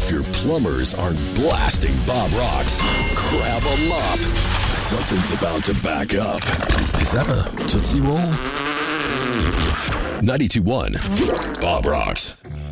If your plumbers aren't blasting Bob Rocks, grab a mop. Something's about to back up. Is that a Tootsie Roll? 92.1 Bob Rocks.